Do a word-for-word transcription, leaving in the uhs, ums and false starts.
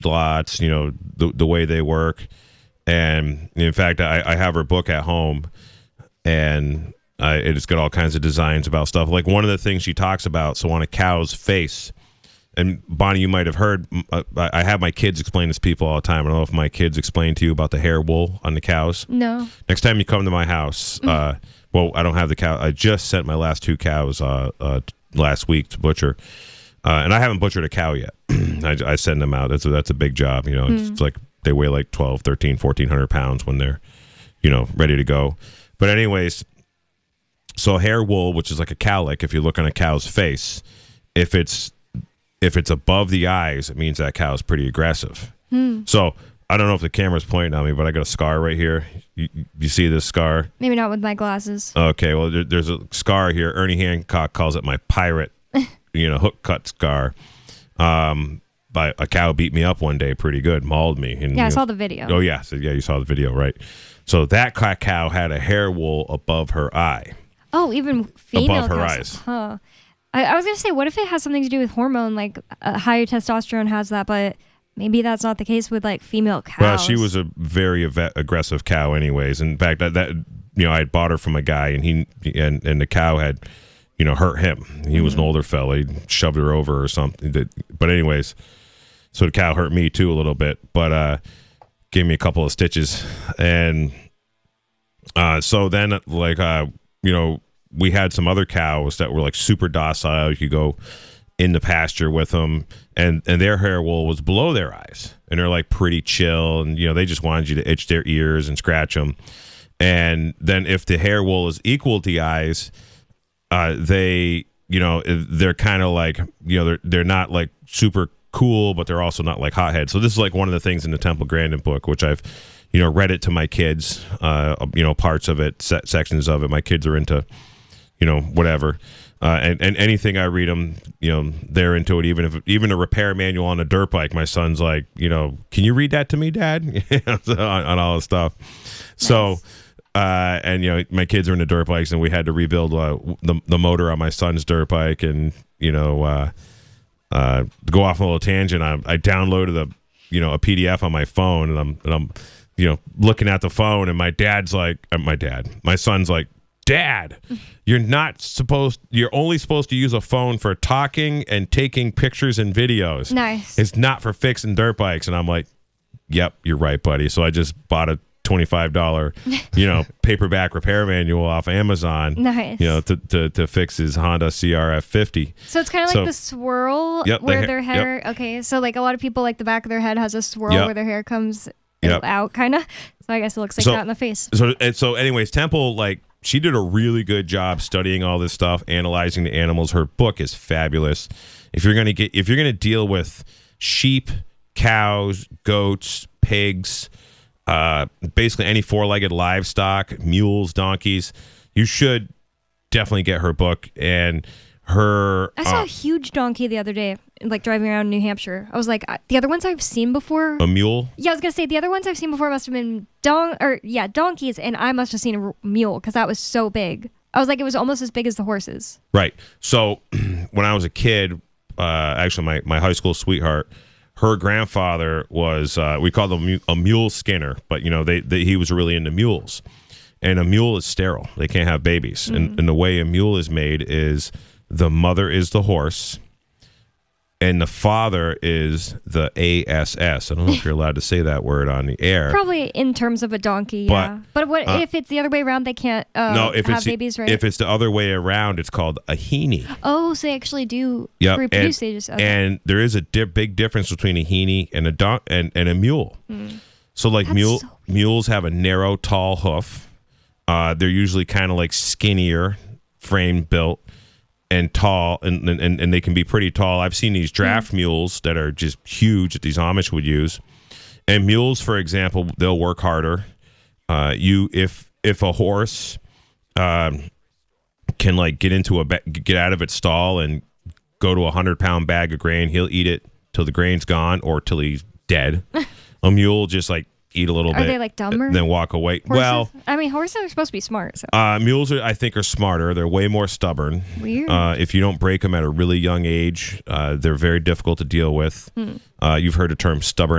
lots, you know, the the way they work. And in fact, I, I have her book at home, and I, it's got all kinds of designs about stuff. Like one of the things she talks about, so on a cow's face, and Bonnie, you might have heard, uh, I have my kids explain this to people all the time. I don't know if my kids explain to you about the hair wool on the cows. No. Next time you come to my house, uh, well, I don't have the cow. I just sent my last two cows uh, uh, last week to butcher. Uh, and I haven't butchered a cow yet. I, I send them out. That's a, that's a big job. You know, it's, Mm. it's like they weigh like twelve, thirteen, fourteen hundred pounds when they're, you know, ready to go. But anyways, so hair wool, which is like a cowlick, if you look on a cow's face, if it's if it's above the eyes, it means that cow's pretty aggressive. Mm. So I don't know if the camera's pointing at me, but I got a scar right here. You, you see this scar? Maybe not with my glasses. Okay, well, there, there's a scar here. Ernie Hancock calls it my pirate, you know, hook cut scar. Um, by a cow beat me up one day pretty good, mauled me. And, Yeah, I you saw know, the video. Oh, yeah. So, yeah, you saw the video, right. So that ca- cow had a hair wool above her eye. Oh, even female Above her cows. eyes. Huh. I, I was going to say, what if it has something to do with hormone? Like uh, higher testosterone has that, but maybe that's not the case with like female cows. Well, she was a very ave- aggressive cow anyways. In fact, that, that you know, I had bought her from a guy, and he and, and the cow had, you know, hurt him. He was an older fella. He shoved her over or something. That, but anyways, so the cow hurt me too a little bit, but uh, gave me a couple of stitches. And uh, so then, like, uh, you know, we had some other cows that were like super docile. You could go in the pasture with them, and, and their hair wool was below their eyes, and they're like pretty chill, and you know they just wanted you to itch their ears and scratch them. And then if the hair wool is equal to the eyes, uh, they you know they're kind of like you know they're they're not like super cool, but they're also not like hotheads. So this is like one of the things in the Temple Grandin book, which I've you know read it to my kids. Uh, you know parts of it, se- sections of it. My kids are into. You know, whatever, uh, and and anything I read them, you know, they're into it. Even if even a repair manual on a dirt bike, my son's like, you know, can you read that to me, Dad? on, on all this stuff. Nice. So, uh, and you know, my kids are into dirt bikes, and we had to rebuild uh, the the motor on my son's dirt bike, and you know, uh, uh, to go off on a little tangent, I, I downloaded a you know a P D F on my phone, and I'm and I'm you know looking at the phone, and my dad's like, uh, my dad, my son's like. Dad, you're not supposed, you're only supposed to use a phone for talking and taking pictures and videos. Nice. It's not for fixing dirt bikes. And I'm like, yep, you're right, buddy. So I just bought a twenty-five dollars, you know, paperback repair manual off Amazon. Nice. You know, to, to, to fix his Honda C R F fifty. So it's kind of So- like the swirl Yep, the where ha- their hair, okay, so like a lot of people, like the back of their head has a swirl Yep. where their hair comes Yep. out, kind of. So I guess it looks like So- that in the face. So, and so anyways, Temple, like, she did a really good job studying all this stuff, analyzing the animals. Her book is fabulous. If you're gonna get, if you're gonna deal with sheep, cows, goats, pigs, uh, basically any four-legged livestock, mules, donkeys, you should definitely get her book. And her, I saw uh, a huge donkey the other day, like driving around New Hampshire. I was like, I- the other ones I've seen before. a mule. Yeah, I was gonna say the other ones I've seen before must have been don or yeah donkeys, and I must have seen a r- mule because that was so big. I was like, it was almost as big as the horses. Right. So when I was a kid, uh, actually my, my high school sweetheart, her grandfather was, uh, we called him a mule skinner, but you know, they, they he was really into mules. And a mule is sterile. They can't have babies. Mm. And, and the way a mule is made is the mother is the horse and the father is the A S S. I don't know if you're allowed to say that word on the air. Probably in terms of a donkey, But, yeah. But what uh, if it's the other way around? They can't uh, no, if have it's babies, right? if it's the other way around, it's called a heaney. oh, so they actually do Yep, reproduce. and, They just okay. and there is a di- big difference between a heaney and a don- and, and a mule. So like That's mule so weird. mules have a narrow, tall hoof. Uh, they're usually kind of like skinnier, frame built, and tall, and, and and they can be pretty tall. I've seen these draft mules that are just huge that these Amish would use. And mules, for example, they'll work harder. Uh, you if if a horse um, can like get into a ba- get out of its stall and go to a hundred pound bag of grain, he'll eat it till the grain's gone or till he's dead. A mule just like eat a little Are bit, they, like, dumber? then walk away. Horses? Well, I mean, horses are supposed to be smart. So uh, mules, are, I think, are smarter. They're way more stubborn. weird. Uh, if you don't break them at a really young age, uh, they're very difficult to deal with. Hmm. Uh, you've heard the term stubborn